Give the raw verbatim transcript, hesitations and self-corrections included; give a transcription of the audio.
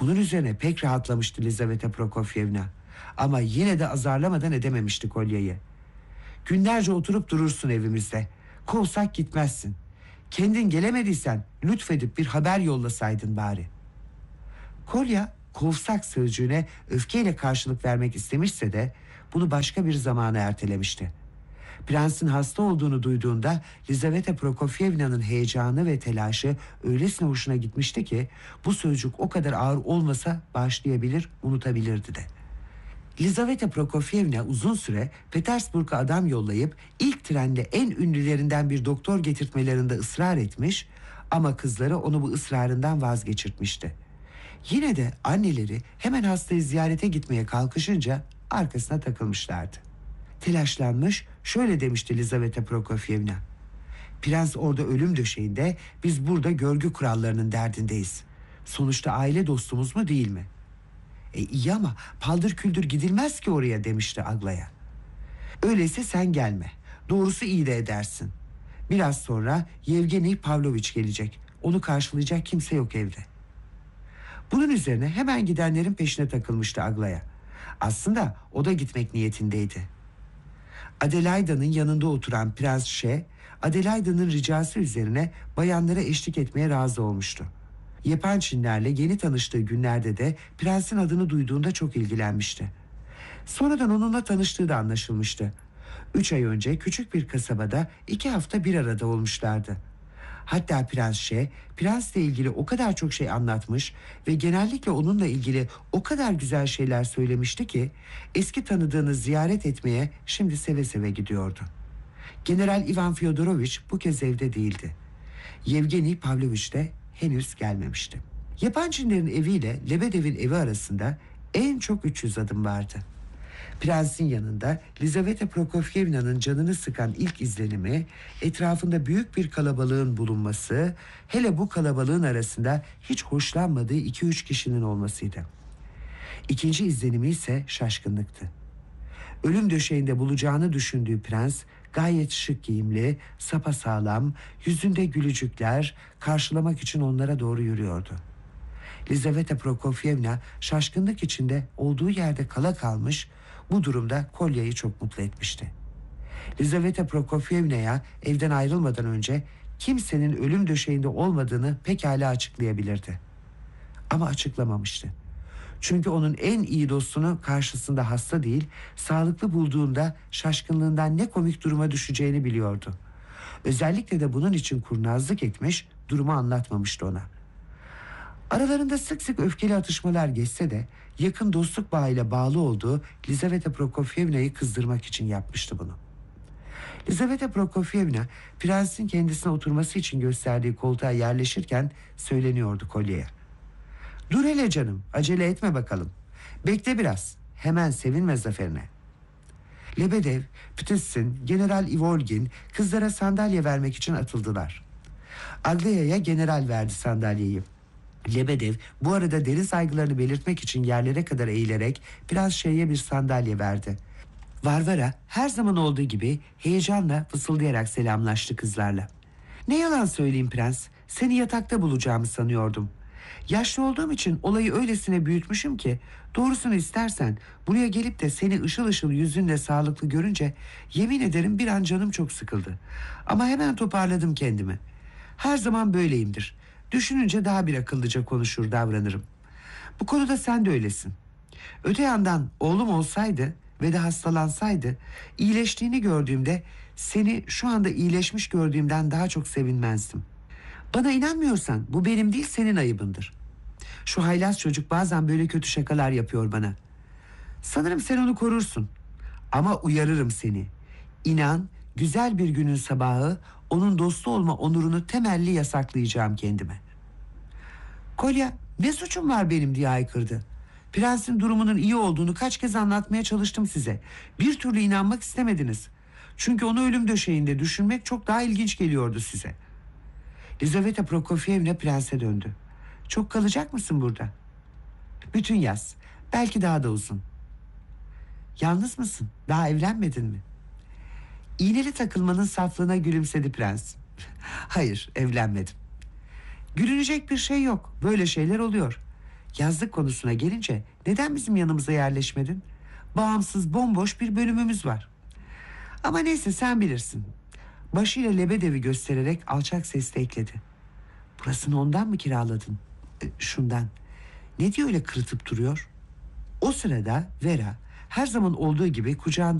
Bunun üzerine pek rahatlamıştı Lizaveta Prokofyevna. Ama yine de azarlamadan edememişti Kolye'yi. Günlerce oturup durursun evimizde. Kovsak gitmezsin. Kendin gelemediysen lütfedip bir haber yollasaydın bari. Kolya kovsak sözcüğüne öfkeyle karşılık vermek istemişse de bunu başka bir zamana ertelemişti. Prensin hasta olduğunu duyduğunda Lizaveta Prokofyevna'nın heyecanı ve telaşı öylesine hoşuna gitmişti ki bu sözcük o kadar ağır olmasa bağışlayabilir, unutabilirdi de. Lizaveta Prokofyevna uzun süre Petersburg'a adam yollayıp ilk trende en ünlülerinden bir doktor getirtmelerinde ısrar etmiş ama kızları onu bu ısrarından vazgeçirtmişti. Yine de anneleri hemen hastayı ziyarete gitmeye kalkışınca arkasına takılmışlardı. Telaşlanmış şöyle demişti Lizaveta Prokofyevna: "Prens orada ölüm döşeğinde, biz burada görgü kurallarının derdindeyiz. Sonuçta aile dostumuz mu değil mi?" E iyi ama paldır küldür gidilmez ki oraya demişti Aglaya. "Öyleyse sen gelme. Doğrusu iyi de edersin. Biraz sonra Yevgeni Pavlovich gelecek. Onu karşılayacak kimse yok evde." Bunun üzerine hemen gidenlerin peşine takılmıştı Aglaya. Aslında o da gitmek niyetindeydi. Adelaida'nın yanında oturan Prens Şe, Adelaida'nın ricası üzerine bayanlara eşlik etmeye razı olmuştu. Yepançinlerle yeni tanıştığı günlerde de prensin adını duyduğunda çok ilgilenmişti. Sonradan onunla tanıştığı da anlaşılmıştı. Üç ay önce küçük bir kasabada iki hafta bir arada olmuşlardı. Hatta Prens Şe, prensle ilgili o kadar çok şey anlatmış ve genellikle onunla ilgili o kadar güzel şeyler söylemişti ki eski tanıdığını ziyaret etmeye şimdi seve seve gidiyordu. General Ivan Fyodorovich bu kez evde değildi. Yevgeni Pavlovich de henüz gelmemişti. Yapançinlerin eviyle Lebedev'in evi arasında en çok üç yüz adım vardı. Prensin yanında Lizaveta Prokofyevna'nın canını sıkan ilk izlenimi etrafında büyük bir kalabalığın bulunması, hele bu kalabalığın arasında hiç hoşlanmadığı iki üç kişinin olmasıydı. İkinci izlenimi ise şaşkınlıktı. Ölüm döşeğinde bulacağını düşündüğü prens gayet şık giyimli, sapasağlam, yüzünde gülücükler, karşılamak için onlara doğru yürüyordu. Lizaveta Prokofyevna şaşkınlık içinde olduğu yerde kala kalmış, bu durumda Kolya'yı çok mutlu etmişti. Lizaveta Prokofyevna'ya evden ayrılmadan önce kimsenin ölüm döşeğinde olmadığını pekala açıklayabilirdi. Ama açıklamamıştı. Çünkü onun en iyi dostunu karşısında hasta değil, sağlıklı bulduğunda şaşkınlığından ne komik duruma düşeceğini biliyordu. Özellikle de bunun için kurnazlık etmiş, durumu anlatmamıştı ona. Aralarında sık sık öfkeli atışmalar geçse de yakın dostluk bağıyla bağlı olduğu Lizaveta Prokofyevna'yı kızdırmak için yapmıştı bunu. Lizaveta Prokofyevna prensin kendisine oturması için gösterdiği koltuğa yerleşirken söyleniyordu Kolya'ya: "Dur hele canım, acele etme bakalım. Bekle biraz, hemen sevinme zaferine." Lebedev, Ptitsin, General Ivolgin kızlara sandalye vermek için atıldılar. Aglaya'ya general verdi sandalyeyi. Lebedev bu arada derin saygılarını belirtmek için yerlere kadar eğilerek Prens Şeyh'e bir sandalye verdi. Varvara her zaman olduğu gibi heyecanla fısıldayarak selamlaştı kızlarla. "Ne yalan söyleyeyim prens, seni yatakta bulacağımı sanıyordum. Yaşlı olduğum için olayı öylesine büyütmüşüm ki, doğrusunu istersen buraya gelip de seni ışıl ışıl yüzünle sağlıklı görünce yemin ederim bir an canım çok sıkıldı. Ama hemen toparladım kendimi. Her zaman böyleyimdir. Düşününce daha bir akıllıca konuşur davranırım. Bu konuda sen de öylesin. Öte yandan oğlum olsaydı ve de hastalansaydı, iyileştiğini gördüğümde seni şu anda iyileşmiş gördüğümden daha çok sevinmezdim. Bana inanmıyorsan bu benim değil senin ayıbındır. Şu haylaz çocuk bazen böyle kötü şakalar yapıyor bana. Sanırım sen onu korursun. Ama uyarırım seni. İnan, güzel bir günün sabahı onun dostu olma onurunu temelli yasaklayacağım kendime." Kolya, "Ne suçum var benim?" diye haykırdı. "Prensin durumunun iyi olduğunu kaç kez anlatmaya çalıştım size. Bir türlü inanmak istemediniz. Çünkü onu ölüm döşeğinde düşünmek çok daha ilginç geliyordu size." Lizaveta Prokofyevna prense döndü. "Çok kalacak mısın burada?" "Bütün yaz. Belki daha da uzun." "Yalnız mısın? Daha evlenmedin mi?" İğneli takılmanın saflığına gülümsedi prens. "Hayır, evlenmedim." "Gülünecek bir şey yok. Böyle şeyler oluyor. Yazlık konusuna gelince neden bizim yanımıza yerleşmedin? Bağımsız bomboş bir bölümümüz var. Ama neyse sen bilirsin. Başıyla Lebedevi göstererek alçak sesle ekledi. Burasını ondan mı kiraladın? E, şundan. Ne diyor öyle kırıtıp duruyor? O sırada Vera her zaman olduğu gibi kucağında